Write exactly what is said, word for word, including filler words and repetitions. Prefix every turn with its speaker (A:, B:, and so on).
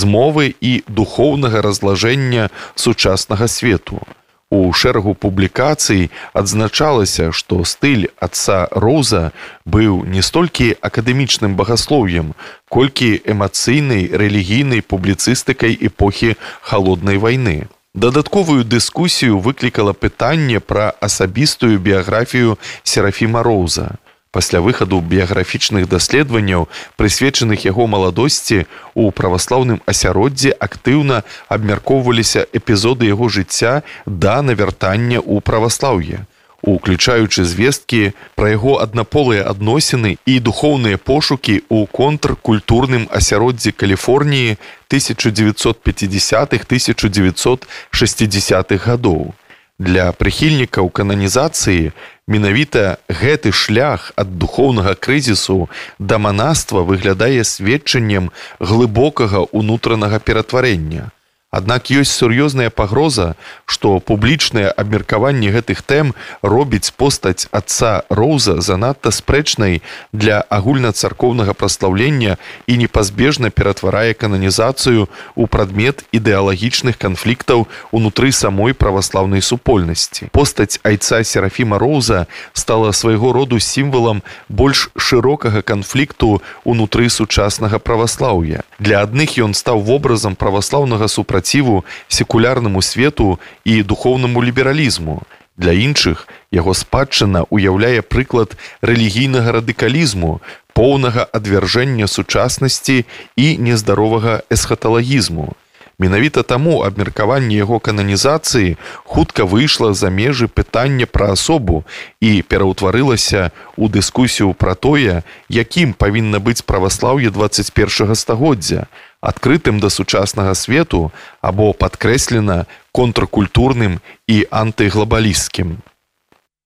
A: змовы і духоўнага разлажэння сучаснага свету. У шэрагу публікацый адзначалася, што стыль отца Роуза быў не столькі акадэмічным багаслоўем, колькі эмацыйнай рэлігійнай публіцыстыкай эпохі халоднай вайны. Дадатковую дыскусію выклікала пытанне пра асабістую біяграфію Серафіма Роуза. Пасля выхаду біяграфічных даследаванняў, прысвечаных яго маладосці, у праваслаўным асяроддзі актыўна абмяркоўваліся эпізоды яго жыцця да навяртання ў праваслаўе, уключаючы звесткі пра яго аднаполыя адносіны і духоўныя пошукі ў контркультурным асяроддзі Каліфорніі тысяча дзевяцьсот пяцідзясятых - тысяча дзевяцьсот шэсцідзясятых гадоў. Для прыхільнікаў кананізацыі менавіта гэты шлях ад духоўнага крызісу да манаства выглядае сведчаннем глыбокага ўнутранага ператварэння. Аднак ёсць сур'ёзная пагроза, што публічнае абмеркаванне гэтых тэм робіць постаць отца Роуза занадта спрэчнай для агульнацаркоўнага праслаўлення і непазбежна ператварае кананізацыю ў прадмет ідэалагічных канфліктаў унутры самой праваслаўнай супольнасці. Постаць айца Серафіма Роуза стала свайго роду сімвалам больш шырокага канфлікту унутры сучаснага праваслаўя. Для адных ён стаў вобразам праваслаўнага супраціву секулярнаму свету і духоўнаму лібералізму. Для іншых яго спадчына уяўляе прыклад рэлігійнага радыкалізму, поўнага адвяржэння сучаснасці і нездаровага эсхаталагізму. Менавіта таму абмеркаванне яго кананізацыі хутка выйшла за межы пытання пра асобу і пераўтварылася ў дыскусію пра тое, якім павінна быць праваслаўе дваццаць першага стагоддзя, адкрытым да сучаснага свету або падкрэслена контркультурным і антыглабалісцкім.